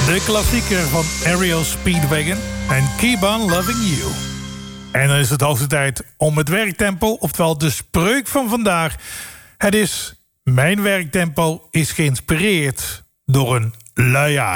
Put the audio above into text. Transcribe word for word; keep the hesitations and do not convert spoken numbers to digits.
De klassieker van Aerial Speedwagon en Keep on Loving You. En dan is het hoogste tijd om het werktempo, oftewel de spreuk van vandaag. Het is: mijn werktempo is geïnspireerd door een luiaard.